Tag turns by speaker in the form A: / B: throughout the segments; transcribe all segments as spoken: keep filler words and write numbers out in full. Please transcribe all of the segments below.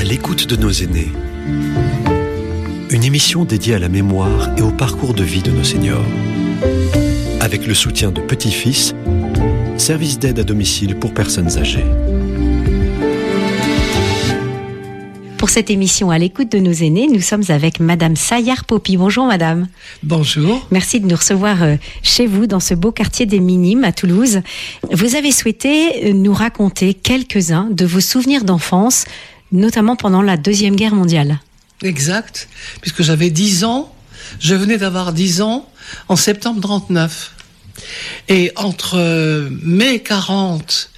A: l'écoute de nos aînés. Une émission dédiée à la mémoire et au parcours de vie de nos seniors. Avec le soutien de Petit-Fils, service d'aide à domicile pour personnes âgées.
B: Pour cette émission à l'écoute de nos aînés, nous sommes avec Madame Saillard-Popi. Bonjour Madame.
C: Bonjour.
B: Merci de nous recevoir chez vous dans ce beau quartier des Minimes à Toulouse. Vous avez souhaité nous raconter quelques-uns de vos souvenirs d'enfance, notamment pendant la Deuxième Guerre mondiale.
C: Exact, puisque j'avais dix ans, je venais d'avoir dix ans en septembre trente-neuf. Et entre mai quarante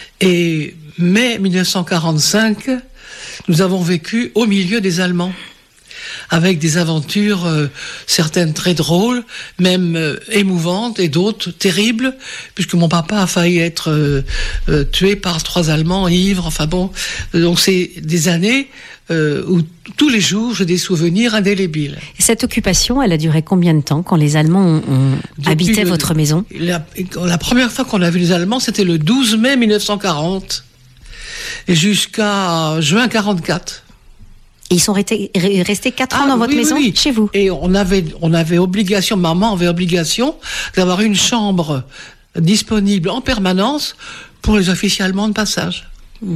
C: et mai dix-neuf cent quarante-cinq, nous avons vécu au milieu des Allemands, avec des aventures, euh, certaines très drôles, même euh, émouvantes, et d'autres terribles, puisque mon papa a failli être euh, euh, tué par trois Allemands ivres. Enfin bon, donc c'est des années euh, où tous les jours j'ai des souvenirs indélébiles.
B: Et cette occupation, elle a duré combien de temps quand les Allemands ont, ont habité le, votre maison ?
C: la, la première fois qu'on a vu les Allemands, c'était le douze mai dix-neuf cent quarante. Et jusqu'à juin quarante-quatre.
B: Et ils sont restés, restés quatre ans ah, dans votre
C: oui,
B: maison,
C: oui, oui.
B: Chez vous.
C: Et on avait, on avait obligation, maman avait obligation d'avoir une chambre disponible en permanence pour les officiers allemands de passage. Mmh.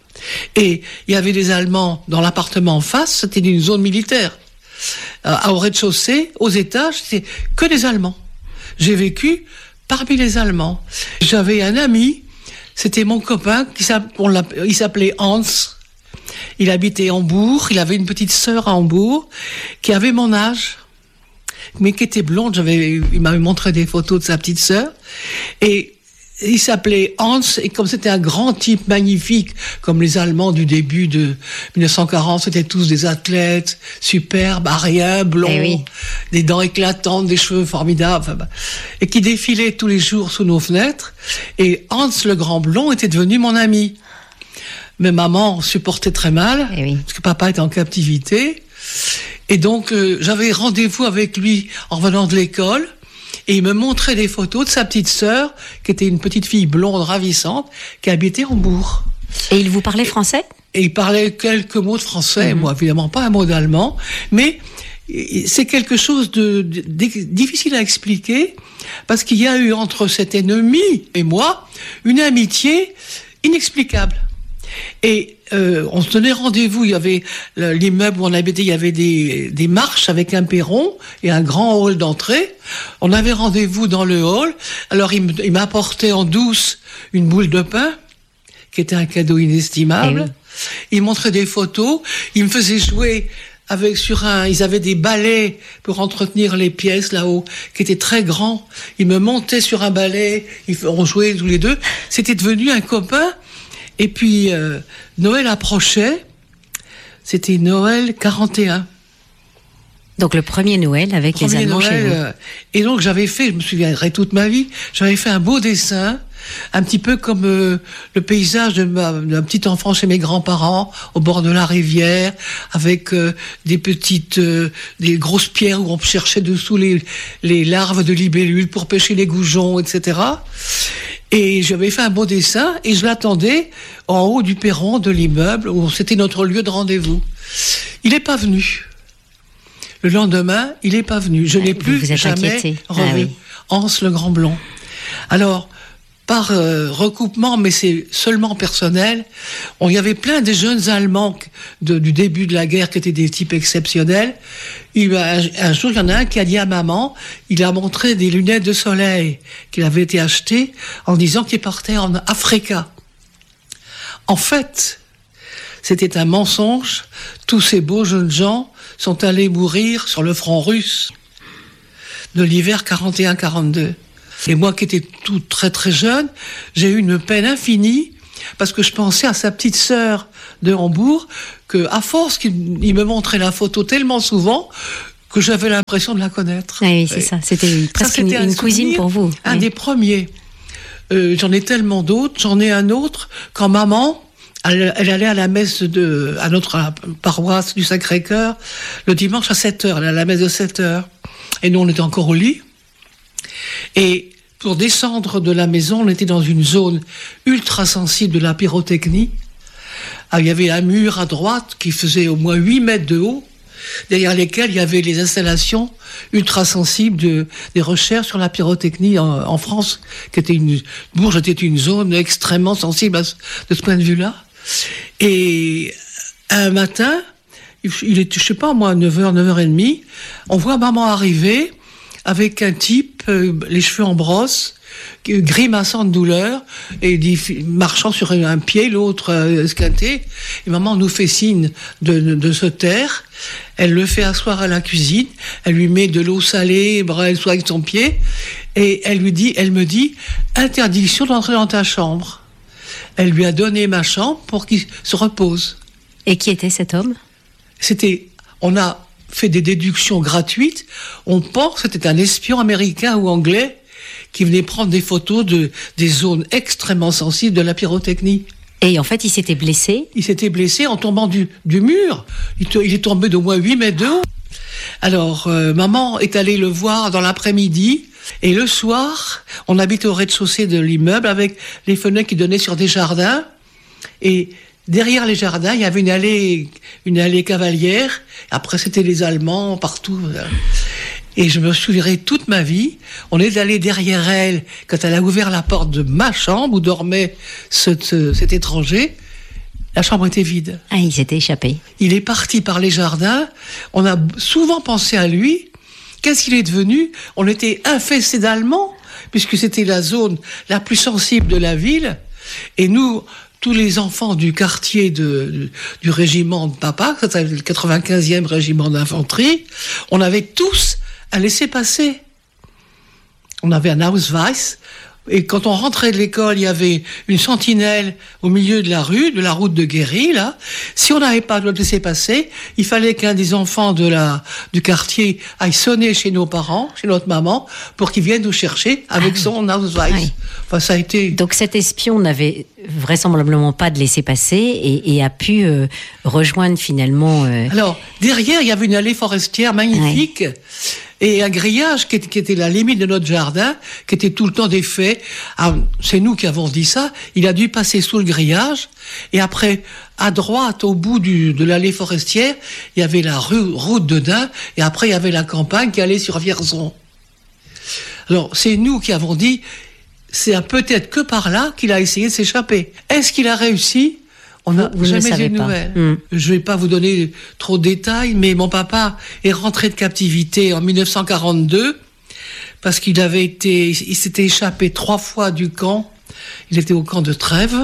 C: Et il y avait des Allemands dans l'appartement en face, c'était une zone militaire. Euh, au rez-de-chaussée, aux étages, c'était que des Allemands. J'ai vécu parmi les Allemands. J'avais un ami. C'était mon copain, qui il s'appelait Hans. Il habitait Hambourg. Il avait une petite sœur à Hambourg qui avait mon âge, mais qui était blonde. J'avais, il m'avait montré des photos de sa petite sœur. Et il s'appelait Hans. Et comme c'était un grand type magnifique, comme les Allemands du début de dix-neuf cent quarante, c'était tous des athlètes superbes, ariens, blonds, eh oui. Des dents éclatantes, des cheveux formidables, enfin, et qui défilaient tous les jours sous nos fenêtres. Et Hans, le grand blond, était devenu mon ami. Mais maman supportait très mal, eh oui. Parce que papa était en captivité. Et donc, euh, j'avais rendez-vous avec lui en revenant de l'école. Et il me montrait des photos de sa petite sœur, qui était une petite fille blonde ravissante, qui habitait Hambourg.
B: Et il vous parlait français ?
C: Et il parlait quelques mots de français, mmh. Moi évidemment pas un mot d'allemand, mais c'est quelque chose de, de, de difficile à expliquer, parce qu'il y a eu entre cet ennemi et moi une amitié inexplicable. Et euh, on se donnait rendez-vous, il y avait l'immeuble où on habitait, il y avait des, des marches avec un perron et un grand hall d'entrée. On avait rendez-vous dans le hall, alors il, il m'apportait en douce une boule de pain, qui était un cadeau inestimable. Il montrait des photos, il me faisait jouer avec sur un, ils avaient des balais pour entretenir les pièces là-haut, qui étaient très grands. Il me montait sur un balai, on jouait tous les deux. C'était devenu un copain. Et puis, euh, Noël approchait, c'était Noël quarante et un.
B: Donc le premier Noël avec premier les Allemands Noël, chez vous. Euh,
C: et donc j'avais fait, je me souviendrai toute ma vie, j'avais fait un beau dessin, un petit peu comme euh, le paysage de ma, d'un petit enfant chez mes grands-parents, au bord de la rivière, avec euh, des petites, euh, des grosses pierres où on cherchait dessous les, les larves de libellules pour pêcher les goujons, et cetera. Et j'avais fait un beau dessin et je l'attendais en haut du perron de l'immeuble où c'était notre lieu de rendez-vous. Il n'est pas venu. Le lendemain, il n'est pas venu. Je n'ai plus jamais revu ah oui. Hans le grand blond. Alors, par euh, recoupement, mais c'est seulement personnel, on y avait plein de jeunes Allemands de, du début de la guerre qui étaient des types exceptionnels. Il, un, un jour, il y en a un qui a dit à maman, il a montré des lunettes de soleil qu'il avait été achetées en disant qu'il partait en Africa. En fait, c'était un mensonge. Tous ces beaux jeunes gens sont allés mourir sur le front russe de l'hiver quarante et un quarante-deux. Et moi qui étais tout très très jeune, j'ai eu une peine infinie parce que je pensais à sa petite sœur de Hambourg, que à force qu'il il me montrait la photo tellement souvent que j'avais l'impression de la connaître.
B: Ah oui, c'est ça. C'était presque ça, c'était une, une cousine pour vous.
C: Un
B: oui.
C: des premiers. Euh, j'en ai tellement d'autres. J'en ai un autre quand maman, elle, elle allait à la messe de, à notre paroisse du Sacré-Cœur le dimanche à sept heures. Elle allait à la messe de sept heures. Et nous, on était encore au lit. Et pour descendre de la maison, on était dans une zone ultra sensible de la pyrotechnie, Ah, il y avait un mur à droite qui faisait au moins huit mètres de haut, derrière lesquels il y avait les installations ultra sensibles de, des recherches sur la pyrotechnie en, en France, qui était une, Bourges était une zone extrêmement sensible à ce, de ce point de vue-là. Et un matin, il est, je sais pas moi, neuf heures, neuf heures trente, on voit maman arriver avec un type, euh, les cheveux en brosse, grimaçant de douleur, et dit, marchant sur un pied, l'autre euh, esquinté. Et maman nous fait signe de, de, de se taire. Elle le fait asseoir à la cuisine. Elle lui met de l'eau salée, elle soigne son pied. Et elle lui dit, elle me dit, interdiction d'entrer dans ta chambre. Elle lui a donné ma chambre pour qu'il se repose.
B: Et qui était cet homme ?
C: C'était, on a fait des déductions gratuites. On pense que c'était un espion américain ou anglais qui venait prendre des photos de, des zones extrêmement sensibles de la pyrotechnie.
B: Et en fait, il s'était blessé ?
C: Il s'était blessé en tombant du, du mur. Il, te, il est tombé d'au moins huit mètres de haut. Alors, euh, maman est allée le voir dans l'après-midi. Et le soir, on habite au rez-de-chaussée de l'immeuble avec les fenêtres qui donnaient sur des jardins. Et derrière les jardins, il y avait une allée, une allée cavalière. Après, c'était les Allemands partout. Et je me souviendrai toute ma vie, on est allé derrière elle quand elle a ouvert la porte de ma chambre où dormait ce, ce, cet étranger. La chambre était vide.
B: Ah, il s'était échappé.
C: Il est parti par les jardins. On a souvent pensé à lui. Qu'est-ce qu'il est devenu ? On était infestés d'Allemands, puisque c'était la zone la plus sensible de la ville. Et nous, tous les enfants du quartier de, du, du régiment de papa, c'était le quatre-vingt-quinzième régiment d'infanterie, on avait tous à laisser passer. On avait un Ausweis, et quand on rentrait de l'école, il y avait une sentinelle au milieu de la rue, de la route de Guéry, là. Si on n'avait pas de laisser passer, il fallait qu'un des enfants de la, du quartier aille sonner chez nos parents, chez notre maman, pour qu'ils viennent nous chercher avec ah, son Ausweis. Oui. Enfin, ça a été...
B: Donc cet espion n'avait vraisemblablement pas de laisser-passer et, et a pu euh, rejoindre finalement... Euh...
C: Alors, derrière, il y avait une allée forestière magnifique... Ouais. Et un grillage qui était, qui était la limite de notre jardin, qui était tout le temps défait. Ah, c'est nous qui avons dit ça. Il a dû passer sous le grillage. Et après, à droite, au bout du, de l'allée forestière, il y avait la rue, route de Dain. Et après, il y avait la campagne qui allait sur Vierzon. Alors, c'est nous qui avons dit, c'est peut-être que par là qu'il a essayé de s'échapper. Est-ce qu'il a réussi ? On n'a jamais eu de nouvelles. Mmh. Je ne vais pas vous donner trop de détails, mais mon papa est rentré de captivité en dix-neuf cent quarante-deux parce qu'il avait été, il s'était échappé trois fois du camp. Il était au camp de Trèves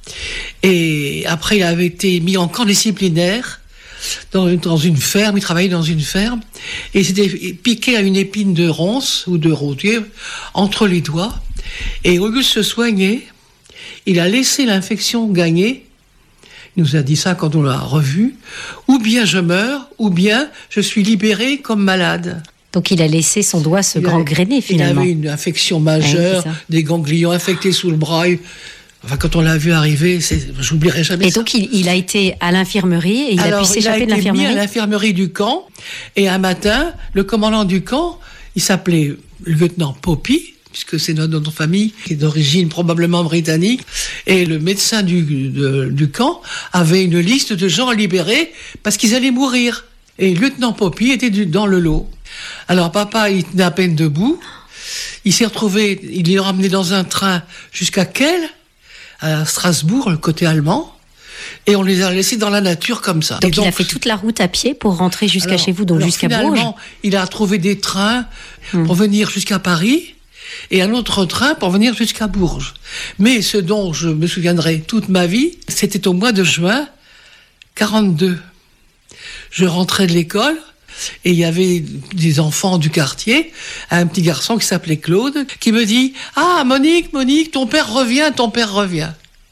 C: et après il avait été mis en camp disciplinaire dans une, dans une ferme. Il travaillait dans une ferme et il s'était piqué à une épine de ronce ou de rosier entre les doigts et au lieu de se soigner, il a laissé l'infection gagner. Il nous a dit ça quand on l'a revu. Ou bien je meurs, ou bien je suis libéré comme malade.
B: Donc il a laissé son doigt se gangréner finalement.
C: Il avait une infection majeure, ouais, des ganglions infectés sous le bras. Enfin, quand on l'a vu arriver, c'est, j'oublierai jamais
B: et
C: ça.
B: Et donc il, il a été à l'infirmerie et il
C: Alors,
B: a pu s'échapper de l'infirmerie.
C: Il a été mis à l'infirmerie du camp. Et un matin, le commandant du camp, il s'appelait le lieutenant Poppy, puisque c'est notre, notre famille, qui est d'origine probablement britannique, et le médecin du, de, du camp avait une liste de gens libérés parce qu'ils allaient mourir. Et le lieutenant Poppy était du, dans le lot. Alors papa, il tenait à peine debout. Il s'est retrouvé, il est ramené dans un train jusqu'à Kehl, à Strasbourg, le côté allemand, et on les a laissés dans la nature comme ça.
B: Donc,
C: donc
B: il a fait toute la route à pied pour rentrer jusqu'à
C: alors,
B: chez vous, donc jusqu'à Bourges.
C: Il a trouvé des trains hum. pour venir jusqu'à Paris, et un autre train pour venir jusqu'à Bourges. Mais ce dont je me souviendrai toute ma vie, c'était au mois de juin quarante-deux. Je rentrais de l'école et il y avait des enfants du quartier, un petit garçon qui s'appelait Claude, qui me dit « Ah, Monique, Monique, ton père revient, ton père revient ».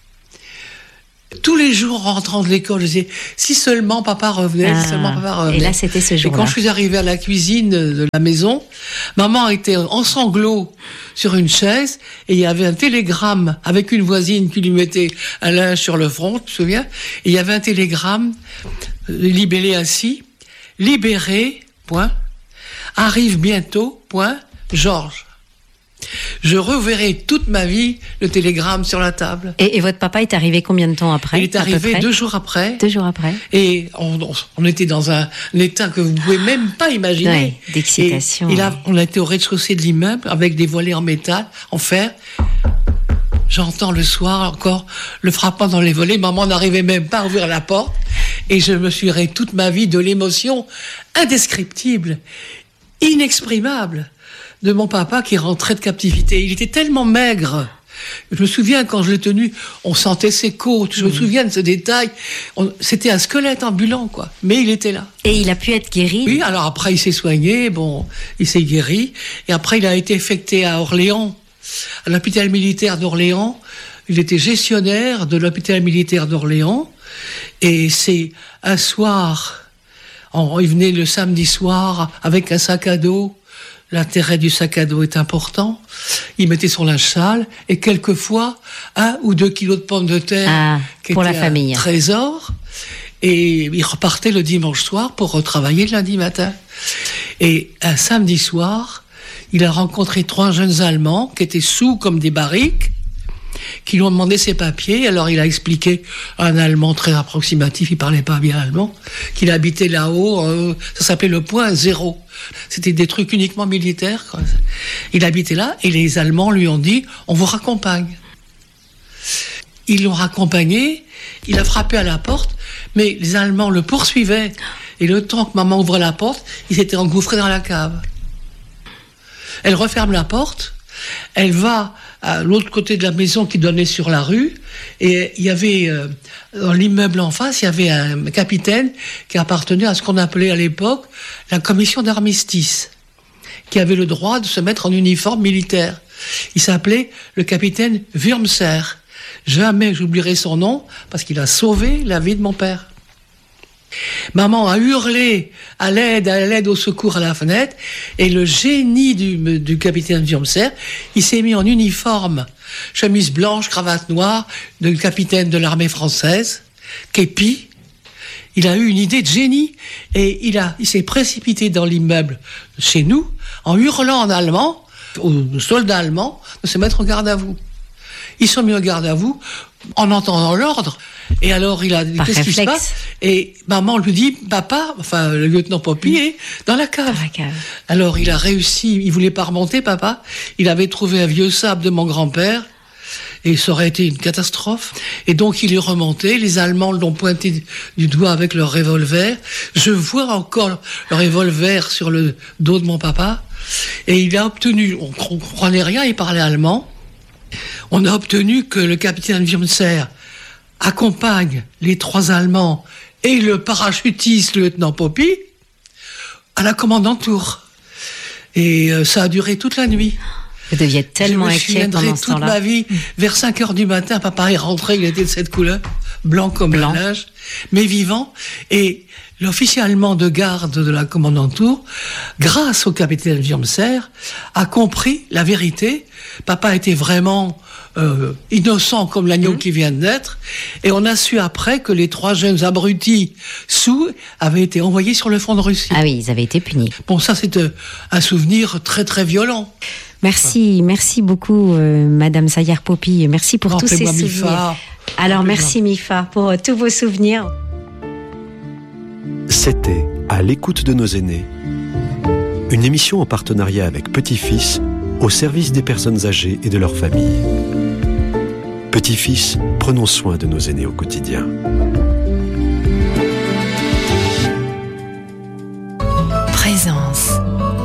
C: Tous les jours, en rentrant de l'école, je disais « Si seulement papa revenait, ah, si seulement papa revenait ».
B: Et là, c'était ce jour-là.
C: Et quand je suis arrivée à la cuisine de la maison, maman était en sanglots sur une chaise et il y avait un télégramme avec une voisine qui lui mettait un linge sur le front, tu te souviens ? Et il y avait un télégramme libellé ainsi « Libéré, point, arrive bientôt, point, Georges ». je reverrai toute ma vie le télégramme sur la table.
B: Et, et votre papa est arrivé combien de temps après?
C: Il est arrivé deux jours après.
B: Deux jours après.
C: Et on, on était dans un, un état que vous ne pouvez même pas imaginer.
B: Ouais, d'excitation.
C: Et, et là, on était au rez-de-chaussée de l'immeuble avec des volets en métal, en fer. J'entends le soir encore le frappant dans les volets. Maman n'arrivait même pas à ouvrir la porte. Et je me suis ri toute ma vie de l'émotion indescriptible, inexprimable, de mon papa qui rentrait de captivité. Il était tellement maigre. Je me souviens, quand je l'ai tenu, on sentait ses côtes. Je me souviens de ce détail. On, c'était un squelette ambulant, quoi. Mais il était là.
B: Et il a pu être guéri?
C: Oui, alors après, il s'est soigné. Bon, il s'est guéri. Et après, il a été affecté à Orléans, à l'hôpital militaire d'Orléans. Il était gestionnaire de l'hôpital militaire d'Orléans. Et c'est un soir, on, il venait le samedi soir avec un sac à dos. L'intérêt du sac à dos est important. Il mettait son linge sale et quelquefois un ou deux kilos de pommes de terre
B: ah,
C: qui
B: pour
C: était
B: la famille.
C: Un trésor. Et il repartait le dimanche soir pour retravailler le lundi matin. Et un samedi soir, il a rencontré trois jeunes Allemands qui étaient sous comme des barriques, qui lui ont demandé ses papiers. Alors il a expliqué à un Allemand très approximatif, il parlait pas bien allemand, qu'il habitait là-haut, euh, ça s'appelait le point zéro. C'était des trucs uniquement militaires, quoi. Il habitait là et les Allemands lui ont dit « on vous raccompagne ». Ils l'ont raccompagné, il a frappé à la porte, mais les Allemands le poursuivaient. Et le temps que maman ouvrait la porte, il s'était engouffré dans la cave. Elle referme la porte, elle va à l'autre côté de la maison qui donnait sur la rue, et il y avait, euh, dans l'immeuble en face, il y avait un capitaine qui appartenait à ce qu'on appelait à l'époque la commission d'armistice, qui avait le droit de se mettre en uniforme militaire. Il s'appelait le capitaine Wurmser. Jamais j'oublierai son nom, parce qu'il a sauvé la vie de mon père. Maman a hurlé à l'aide, à l'aide, au secours à la fenêtre, et le génie du, du capitaine Wurmser, il s'est mis en uniforme, chemise blanche, cravate noire, de capitaine de l'armée française, képi. Il a eu une idée de génie, et il a, il s'est précipité dans l'immeuble chez nous, en hurlant en allemand, aux soldats allemands, de se mettre en garde à vous. Ils sont mis en garde à vous, en entendant l'ordre. Et alors, il a dit, qu'est-ce qui se passe? Et maman lui dit, papa, enfin, le lieutenant Poppy est dans la cave.
B: Dans la cave.
C: Alors, il a réussi, il voulait pas remonter, papa. Il avait trouvé un vieux sable de mon grand-père. Et ça aurait été une catastrophe. Et donc, il est remonté. Les Allemands l'ont pointé du doigt avec leur revolver. Je vois encore le revolver sur le dos de mon papa. Et il a obtenu, on ne comprenait rien, il parlait allemand. On a obtenu que le capitaine Wurmser accompagne les trois Allemands et le parachutiste, le lieutenant Poppy, à la commandanture. Et euh, ça a duré toute la nuit.
B: Vous deviez être tellement inquiet pendant ce temps-là.
C: Toute ma vie, vers cinq heures du matin, papa est rentré, il était de cette couleur, blanc comme
B: blanc.
C: le linge, mais vivant. Et l'officier allemand de garde de la commandanture, grâce au capitaine Wurmser, a compris la vérité. Papa était vraiment euh, innocent comme l'agneau mmh. qui vient de naître. Et on a su après que les trois jeunes abrutis sous avaient été envoyés sur le front de Russie.
B: Ah oui, ils avaient été punis.
C: Bon, ça c'est un souvenir très très violent.
B: Merci, ouais. merci beaucoup, euh, Madame Sayer-Poppy. Merci pour
C: oh,
B: tous ces souvenirs.
C: Mifa.
B: Alors, merci Mifa pour euh, tous vos souvenirs.
A: C'était À l'écoute de nos aînés, une émission en partenariat avec Petit-Fils, au service des personnes âgées et de leurs familles. Petit-Fils, prenons soin de nos aînés au quotidien.
D: Présence.